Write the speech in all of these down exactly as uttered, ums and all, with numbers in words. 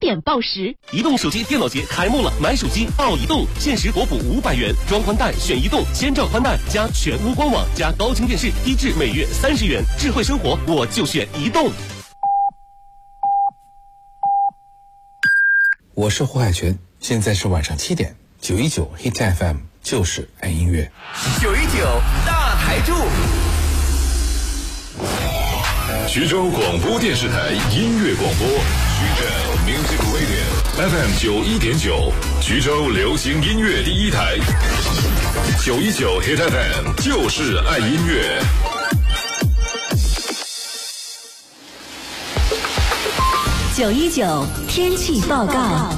点报时。 移动手机电脑节开幕了，买手机到移动，限时国补五百元，装宽带选移动，千兆宽带加全屋光网加高清电视，低至每月三十元。智慧生活，我就选移动。 我是胡海泉，现在是晚上七点，九一九 Hit F M 就是爱音乐。 九一九大台柱。 徐州广播电视台音乐广播，徐州 Music Radio F M 九一点九，徐州流行音乐第一台。九一九 Hit F M 就是爱音乐。 九一九天气报告。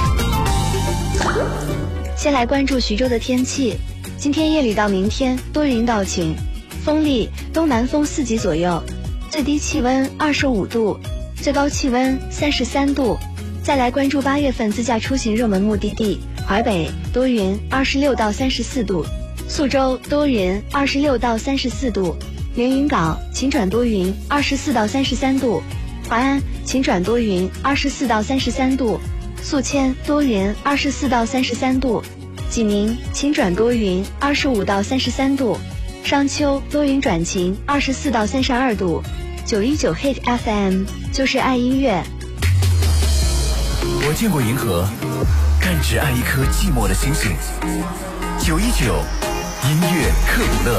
先来关注徐州的天气。今天夜里到明天多云到晴，风力东南风四级左右，最低气温二十五度，最高气温三十三度。再来关注八月份自驾出行热门目的地：淮北多云，二十六到三十四度；宿州多云，二十六到三十四度；连云港晴转多云，二十四到三十三度；淮安晴转多云，二十四到三十三度；宿迁多云，二十四到三十三度；济宁晴转多云，二十五到三十三度；商丘多云转晴，二十四到三十二度。九一九 Hit F M 就是爱音乐。 我见过银河，但只爱一颗寂寞的星星。九一九音乐克卜勒。